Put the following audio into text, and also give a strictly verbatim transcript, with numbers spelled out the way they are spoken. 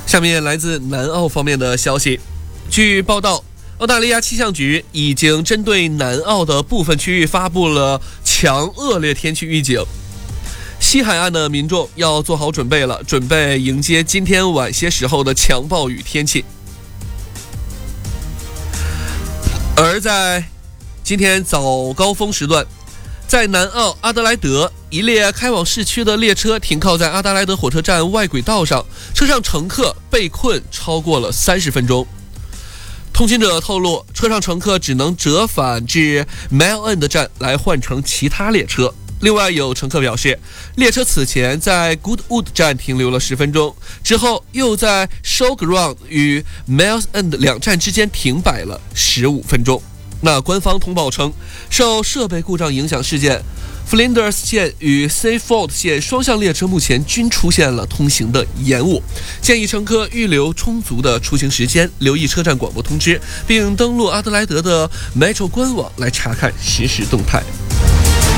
下面来自南澳方面的消息，据报道，澳大利亚气象局已经针对南澳的部分区域发布了强恶劣天气预警，西海岸的民众要做好准备了，准备迎接今天晚些时候的强暴雨天气。而在今天早高峰时段，在南澳阿德莱德，一列开往市区的列车停靠在阿德莱德火车站外轨道上，车上乘客被困超过了三十分钟。通勤者透露，车上乘客只能折返至 Mile End 站来换乘其他列车。另外有乘客表示，列车此前在 Goodwood 站停留了十分钟，之后又在 Showground 与 Miles End 两站之间停摆了十五分钟。那官方通报称，受设备故障影响事件，弗林德斯线与 Seaforth 线双向列车目前均出现了通行的延误，建议乘客预留充足的出行时间，留意车站广播通知，并登录阿德莱德的 Metro 官网来查看实时动态。